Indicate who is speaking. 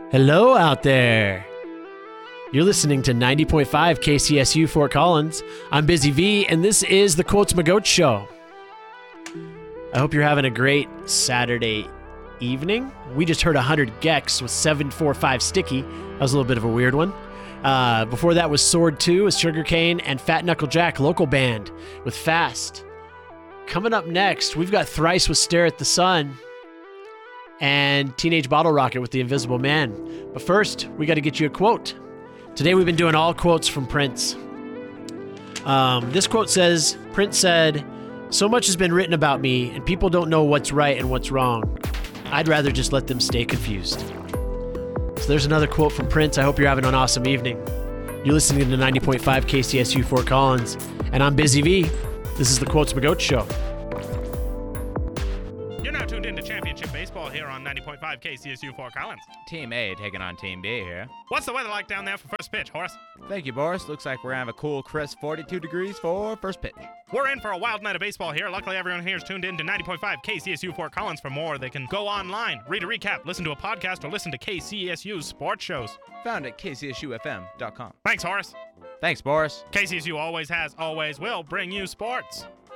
Speaker 1: Hello out there. You're listening to 90.5 KCSU Fort Collins. I'm Busy V, and this is the Quotes McGoat Show. I hope you're having a great Saturday evening. We just heard 100 Gex with 745 Sticky. That was a little bit of a weird one. Before that was Sword 2 with Sugarcane and Fat Knuckle Jack, local band, with Fast. Coming up next, we've got Thrice with Stare at the Sun and Teenage Bottle Rocket with The Invisible Man. But first, we got to get you a quote. Today we've been doing all quotes from Prince. This quote says, Prince said, "So much has been written about me, and people don't know what's right and what's wrong. I'd rather just let them stay confused." So there's another quote from Prince. I hope you're having an awesome evening. You're listening to 90.5 KCSU Fort Collins, and I'm Busy V. This is the Quotes McGoat Show.
Speaker 2: You're now tuned into Championship Baseball here on 90.5 KCSU Fort Collins.
Speaker 3: Team A taking on Team B here.
Speaker 2: What's the weather like down there for first pitch, Horace?
Speaker 3: Thank you, Boris. Looks like we're going to have a cool, crisp 42 degrees for first pitch.
Speaker 2: We're in for a wild night of baseball here. Luckily, everyone here is tuned in to 90.5 KCSU Fort Collins. For more, they can go online, read a recap, listen to a podcast, or listen to KCSU's sports shows.
Speaker 3: Found at kcsufm.com.
Speaker 2: Thanks, Horace.
Speaker 3: Thanks, Boris.
Speaker 2: KCSU always has, always will bring you sports.